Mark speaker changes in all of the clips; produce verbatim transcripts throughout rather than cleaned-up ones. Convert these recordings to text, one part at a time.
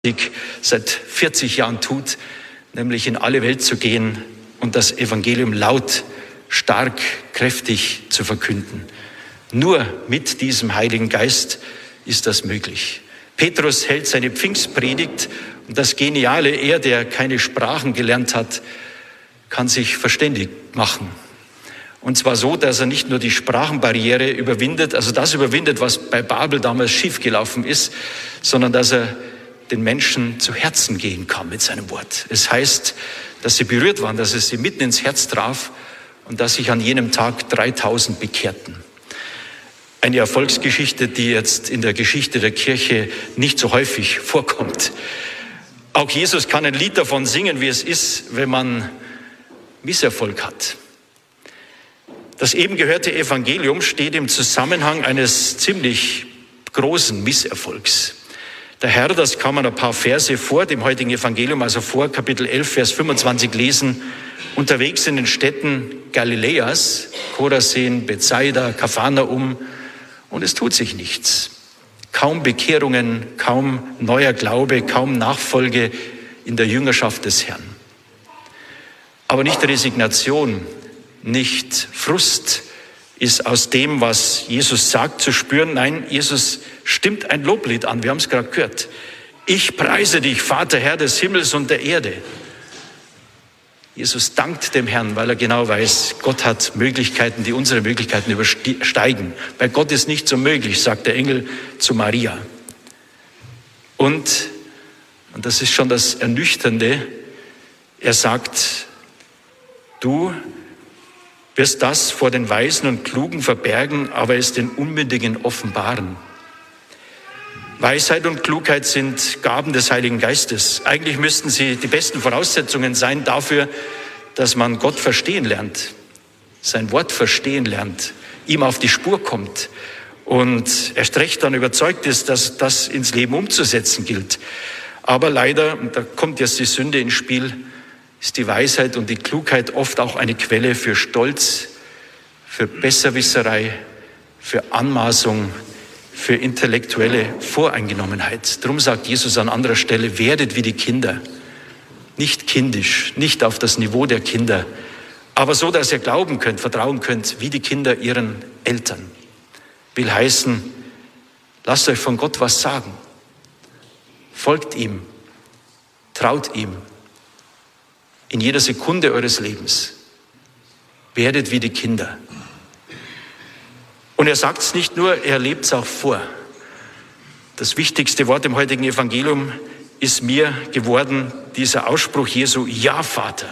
Speaker 1: seit vierzig Jahren tut, nämlich in alle Welt zu gehen und das Evangelium laut, stark, kräftig zu verkünden. Nur mit diesem Heiligen Geist ist das möglich. Petrus hält seine Pfingstpredigt und das Geniale, er, der keine Sprachen gelernt hat, kann sich verständig machen. Und zwar so, dass er nicht nur die Sprachenbarriere überwindet, also das überwindet, was bei Babel damals schiefgelaufen ist, sondern dass er den Menschen zu Herzen gehen kann mit seinem Wort. Es heißt, dass sie berührt waren, dass es sie mitten ins Herz traf und dass sich an jenem Tag dreitausend bekehrten. Eine Erfolgsgeschichte, die jetzt in der Geschichte der Kirche nicht so häufig vorkommt. Auch Jesus kann ein Lied davon singen, wie es ist, wenn man Misserfolg hat. Das eben gehörte Evangelium steht im Zusammenhang eines ziemlich großen Misserfolgs. Der Herr, das kann man ein paar Verse vor dem heutigen Evangelium, also vor Kapitel elf, Vers fünfundzwanzig lesen, unterwegs in den Städten Galiläas, Chorazin, Bethsaida, Kapharnaum, und es tut sich nichts. Kaum Bekehrungen, kaum neuer Glaube, kaum Nachfolge in der Jüngerschaft des Herrn. Aber nicht Resignation, nicht Frust ist aus dem, was Jesus sagt, zu spüren. Nein, Jesus stimmt ein Loblied an. Wir haben es gerade gehört. Ich preise dich, Vater, Herr des Himmels und der Erde. Jesus dankt dem Herrn, weil er genau weiß, Gott hat Möglichkeiten, die unsere Möglichkeiten übersteigen. Bei Gott ist nichts unmöglich, sagt der Engel zu Maria. Und, und das ist schon das Ernüchternde, er sagt, du wirst das vor den Weisen und Klugen verbergen, aber es den Unmündigen offenbaren. Weisheit und Klugheit sind Gaben des Heiligen Geistes. Eigentlich müssten sie die besten Voraussetzungen sein dafür, dass man Gott verstehen lernt, sein Wort verstehen lernt, ihm auf die Spur kommt und erst recht dann überzeugt ist, dass das ins Leben umzusetzen gilt. Aber leider, und da kommt jetzt die Sünde ins Spiel, ist die Weisheit und die Klugheit oft auch eine Quelle für Stolz, für Besserwisserei, für Anmaßung, für intellektuelle Voreingenommenheit. Darum sagt Jesus an anderer Stelle, werdet wie die Kinder. Nicht kindisch, nicht auf das Niveau der Kinder, aber so, dass ihr glauben könnt, vertrauen könnt, wie die Kinder ihren Eltern. Will heißen, lasst euch von Gott was sagen. Folgt ihm, traut ihm. In jeder Sekunde eures Lebens. Werdet wie die Kinder. Und er sagt es nicht nur, er lebt es auch vor. Das wichtigste Wort im heutigen Evangelium ist mir geworden, dieser Ausspruch Jesu, ja Vater.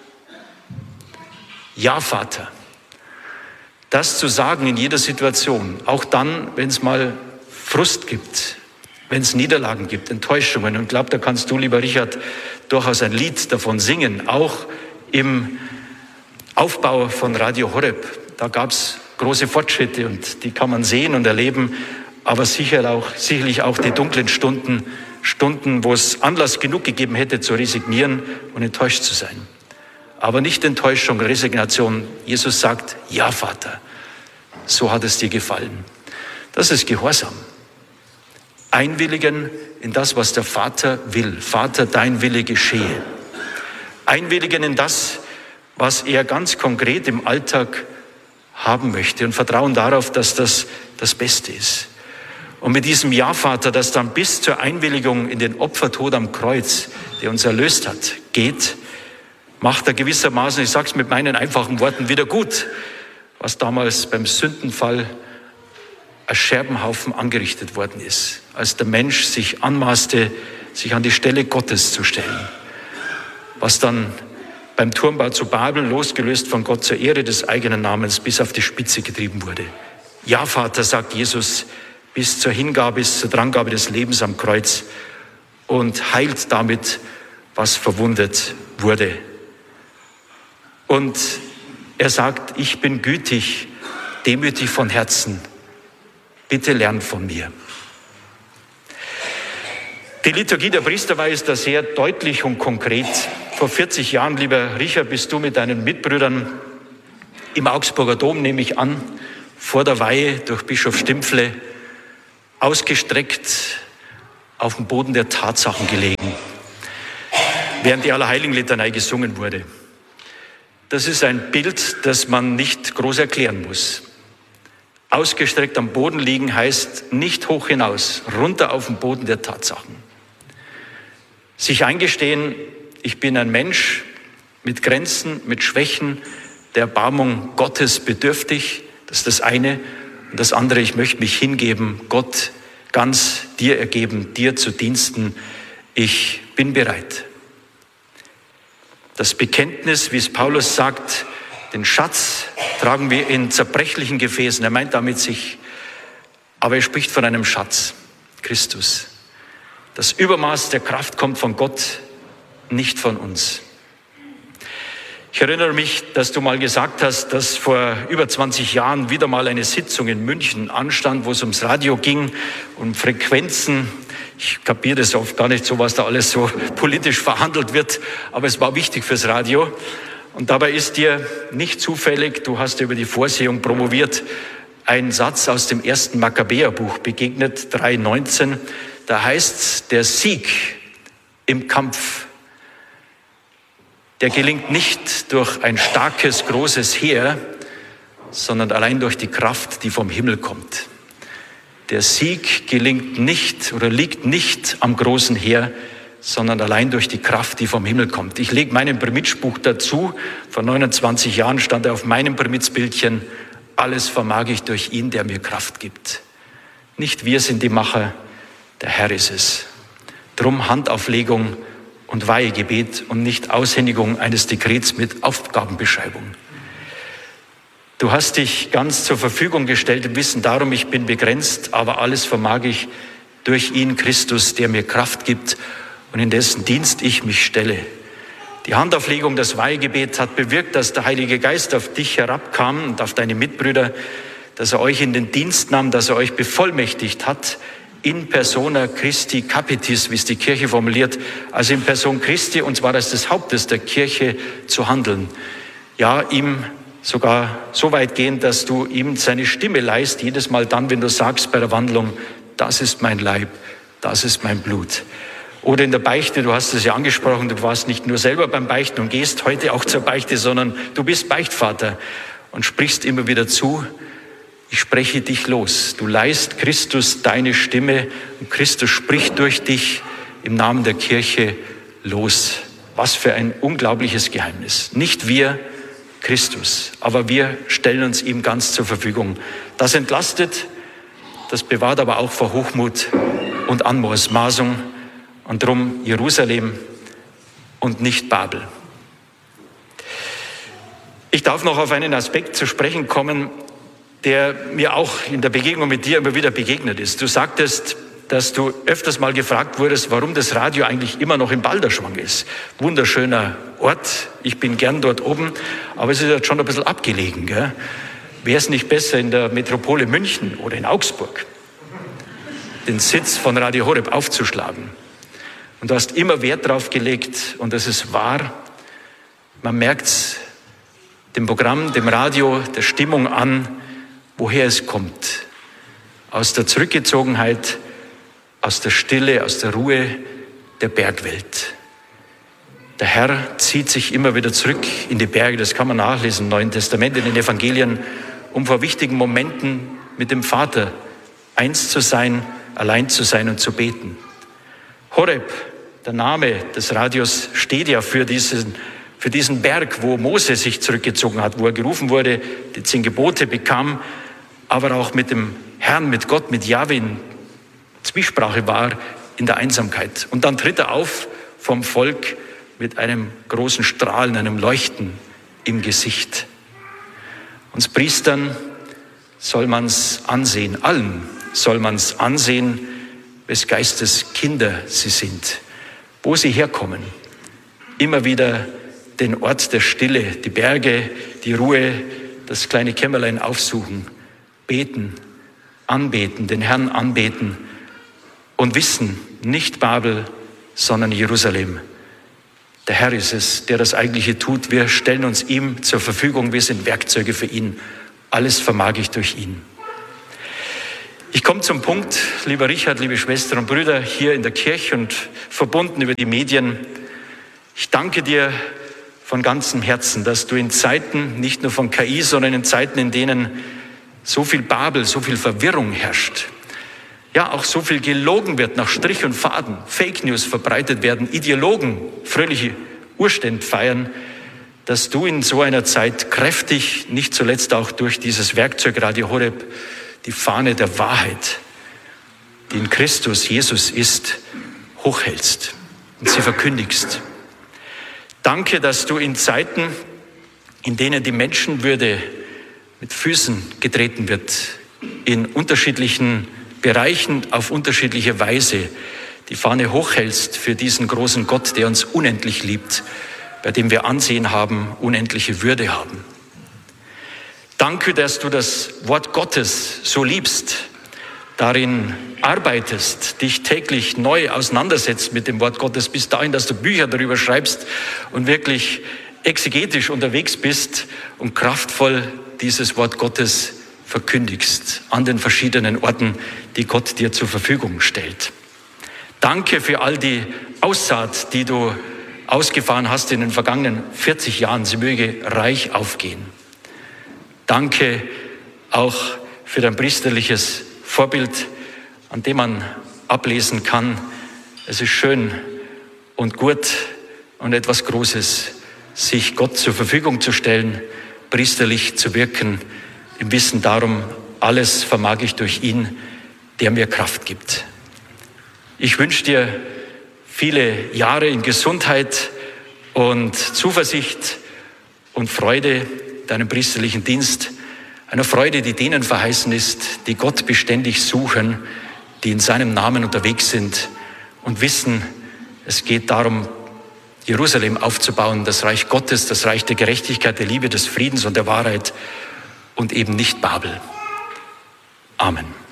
Speaker 1: Ja Vater. Das zu sagen in jeder Situation, auch dann, wenn es mal Frust gibt, wenn es Niederlagen gibt, Enttäuschungen. Und ich glaube, da kannst du, lieber Richard, durchaus ein Lied davon singen, auch im Aufbau von Radio Horeb. Da gab es große Fortschritte und die kann man sehen und erleben, aber sicher auch, sicherlich auch die dunklen Stunden, Stunden, wo es Anlass genug gegeben hätte, zu resignieren und enttäuscht zu sein. Aber nicht Enttäuschung, Resignation. Jesus sagt, ja Vater, so hat es dir gefallen. Das ist Gehorsam. Einwilligen in das, was der Vater will. Vater, dein Wille geschehe. Einwilligen in das, was er ganz konkret im Alltag haben möchte und vertrauen darauf, dass das das Beste ist. Und mit diesem Ja, Vater, das dann bis zur Einwilligung in den Opfertod am Kreuz, der uns erlöst hat, geht, macht er gewissermaßen, ich sage es mit meinen einfachen Worten, wieder gut, was damals beim Sündenfall als Scherbenhaufen angerichtet worden ist, als der Mensch sich anmaßte, sich an die Stelle Gottes zu stellen. Was dann beim Turmbau zu Babel, losgelöst von Gott zur Ehre des eigenen Namens, bis auf die Spitze getrieben wurde. Ja, Vater, sagt Jesus, bis zur Hingabe, bis zur Drangabe des Lebens am Kreuz und heilt damit, was verwundet wurde. Und er sagt, ich bin gütig, demütig von Herzen. Bitte lernt von mir. Die Liturgie der Priesterweihe ist da sehr deutlich und konkret. Vor vierzig Jahren, lieber Richard, bist du mit deinen Mitbrüdern im Augsburger Dom, nehme ich an, vor der Weihe durch Bischof Stimpfle ausgestreckt auf dem Boden der Tatsachen gelegen, während die Allerheiligenlitanei gesungen wurde. Das ist ein Bild, das man nicht groß erklären muss. Ausgestreckt am Boden liegen heißt nicht hoch hinaus, runter auf den Boden der Tatsachen. Sich eingestehen, ich bin ein Mensch mit Grenzen, mit Schwächen, der Erbarmung Gottes bedürftig, das ist das eine. Und das andere, ich möchte mich hingeben, Gott ganz dir ergeben, dir zu diensten. Ich bin bereit. Das Bekenntnis, wie es Paulus sagt, den Schatz tragen wir in zerbrechlichen Gefäßen. Er meint damit sich, aber er spricht von einem Schatz, Christus. Das Übermaß der Kraft kommt von Gott, nicht von uns. Ich erinnere mich, dass du mal gesagt hast, dass vor über zwanzig Jahren wieder mal eine Sitzung in München anstand, wo es ums Radio ging, um Frequenzen. Ich kapiere das oft gar nicht so, was da alles so politisch verhandelt wird, aber es war wichtig fürs Radio. Und dabei ist dir nicht zufällig, du hast über die Vorsehung promoviert, ein Satz aus dem ersten Makkabäerbuch begegnet, drei neunzehn. Da heißt es, der Sieg im Kampf, der gelingt nicht durch ein starkes, großes Heer, sondern allein durch die Kraft, die vom Himmel kommt. Der Sieg gelingt nicht oder liegt nicht am großen Heer, sondern allein durch die Kraft, die vom Himmel kommt. Ich lege meinen Brimitschbuch dazu. Vor neunundzwanzig Jahren stand er auf meinem Brimitsbildchen. Alles vermag ich durch ihn, der mir Kraft gibt. Nicht wir sind die Macher, der Herr ist es. Drum Handauflegung und Weihegebet und nicht Aushändigung eines Dekrets mit Aufgabenbeschreibung. Du hast dich ganz zur Verfügung gestellt im Wissen darum, ich bin begrenzt, aber alles vermag ich durch ihn, Christus, der mir Kraft gibt und in dessen Dienst ich mich stelle. Die Handauflegung, das Weihegebet hat bewirkt, dass der Heilige Geist auf dich herabkam und auf deine Mitbrüder, dass er euch in den Dienst nahm, dass er euch bevollmächtigt hat, in persona Christi capitis, wie es die Kirche formuliert, also in Person Christi, und zwar als des Hauptes der Kirche zu handeln. Ja, ihm sogar so weit gehen, dass du ihm seine Stimme leihst, jedes Mal dann, wenn du sagst bei der Wandlung, das ist mein Leib, das ist mein Blut. Oder in der Beichte, du hast es ja angesprochen, du warst nicht nur selber beim Beichten und gehst heute auch zur Beichte, sondern du bist Beichtvater und sprichst immer wieder zu, ich spreche dich los. Du leihst Christus deine Stimme und Christus spricht durch dich im Namen der Kirche los. Was für ein unglaubliches Geheimnis. Nicht wir, Christus, aber wir stellen uns ihm ganz zur Verfügung. Das entlastet, das bewahrt aber auch vor Hochmut und Anmaßung und drum Jerusalem und nicht Babel. Ich darf noch auf einen Aspekt zu sprechen kommen, der mir auch in der Begegnung mit dir immer wieder begegnet ist. Du sagtest, dass du öfters mal gefragt wurdest, warum das Radio eigentlich immer noch in Balderschwang ist. Wunderschöner Ort, ich bin gern dort oben, aber es ist jetzt schon ein bisschen abgelegen. Wäre es nicht besser in der Metropole München oder in Augsburg, den Sitz von Radio Horeb aufzuschlagen? Und du hast immer Wert drauf gelegt, und das ist wahr, man merkt es dem Programm, dem Radio, der Stimmung an, woher es kommt. Aus der Zurückgezogenheit, aus der Stille, aus der Ruhe der Bergwelt. Der Herr zieht sich immer wieder zurück in die Berge, das kann man nachlesen im Neuen Testament, in den Evangelien, um vor wichtigen Momenten mit dem Vater eins zu sein, allein zu sein und zu beten. Horeb, der Name des Radios, steht ja für diesen, für diesen Berg, wo Mose sich zurückgezogen hat, wo er gerufen wurde, die zehn Gebote bekam, aber auch mit dem Herrn, mit Gott, mit Jahwe in Zwiesprache war in der Einsamkeit. Und dann tritt er auf vom Volk mit einem großen Strahlen, einem Leuchten im Gesicht. Uns Priestern soll man es ansehen, allen soll man es ansehen, wes Geistes Kinder sie sind, wo sie herkommen. Immer wieder den Ort der Stille, die Berge, die Ruhe, das kleine Kämmerlein aufsuchen, beten, anbeten, den Herrn anbeten und wissen, nicht Babel, sondern Jerusalem. Der Herr ist es, der das Eigentliche tut. Wir stellen uns ihm zur Verfügung, wir sind Werkzeuge für ihn. Alles vermag ich durch ihn. Ich komme zum Punkt, lieber Richard, liebe Schwestern und Brüder, hier in der Kirche und verbunden über die Medien. Ich danke dir von ganzem Herzen, dass du in Zeiten, nicht nur von K I, sondern in Zeiten, in denen so viel Babel, so viel Verwirrung herrscht, ja auch so viel gelogen wird nach Strich und Faden, Fake News verbreitet werden, Ideologen fröhliche Urstände feiern, dass du in so einer Zeit kräftig, nicht zuletzt auch durch dieses Werkzeug Radio Horeb, die Fahne der Wahrheit, die in Christus Jesus ist, hochhältst und sie verkündigst. Danke, dass du in Zeiten, in denen die Menschenwürde mit Füßen getreten wird, in unterschiedlichen Bereichen auf unterschiedliche Weise die Fahne hochhältst für diesen großen Gott, der uns unendlich liebt, bei dem wir Ansehen haben, unendliche Würde haben. Danke, dass du das Wort Gottes so liebst, darin arbeitest, dich täglich neu auseinandersetzt mit dem Wort Gottes, bis dahin, dass du Bücher darüber schreibst und wirklich exegetisch unterwegs bist und kraftvoll dieses Wort Gottes verkündigst an den verschiedenen Orten, die Gott dir zur Verfügung stellt. Danke für all die Aussaat, die du ausgefahren hast in den vergangenen vierzig Jahren. Sie möge reich aufgehen. Danke auch für dein priesterliches Vorbild, an dem man ablesen kann, es ist schön und gut und etwas Großes, sich Gott zur Verfügung zu stellen, priesterlich zu wirken, im Wissen darum, alles vermag ich durch ihn, der mir Kraft gibt. Ich wünsche dir viele Jahre in Gesundheit und Zuversicht und Freude deinem priesterlichen Dienst, einer Freude, die denen verheißen ist, die Gott beständig suchen, die in seinem Namen unterwegs sind und wissen, es geht darum, Jerusalem aufzubauen, das Reich Gottes, das Reich der Gerechtigkeit, der Liebe, des Friedens und der Wahrheit und eben nicht Babel. Amen.